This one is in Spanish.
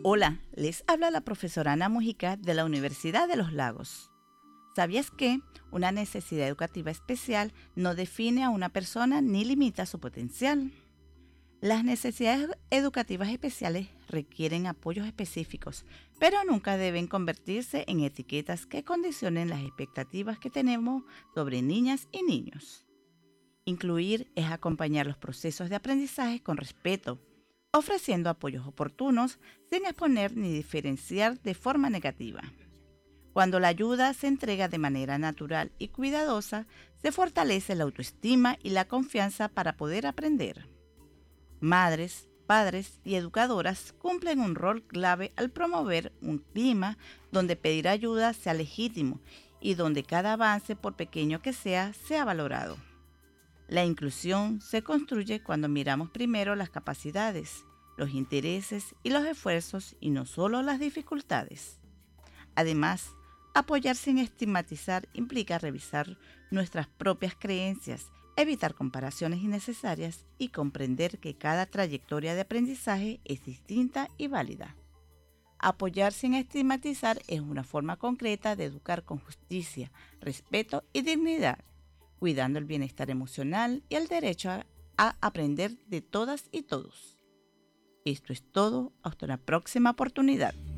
Hola, les habla la profesora Ana Mujica de la Universidad de los Lagos. ¿Sabías que una necesidad educativa especial no define a una persona ni limita su potencial? Las necesidades educativas especiales requieren apoyos específicos, pero nunca deben convertirse en etiquetas que condicionen las expectativas que tenemos sobre niñas y niños. Incluir es acompañar los procesos de aprendizaje con respeto, ofreciendo apoyos oportunos sin exponer ni diferenciar de forma negativa. Cuando la ayuda se entrega de manera natural y cuidadosa, se fortalece la autoestima y la confianza para poder aprender. Madres, padres y educadoras cumplen un rol clave al promover un clima donde pedir ayuda sea legítimo y donde cada avance, por pequeño que sea valorado. La inclusión se construye cuando miramos primero las capacidades, los intereses y los esfuerzos y no solo las dificultades. Además, apoyar sin estigmatizar implica revisar nuestras propias creencias, evitar comparaciones innecesarias y comprender que cada trayectoria de aprendizaje es distinta y válida. Apoyar sin estigmatizar es una forma concreta de educar con justicia, respeto y dignidad, cuidando el bienestar emocional y el derecho a aprender de todas y todos. Esto es todo, hasta una próxima oportunidad.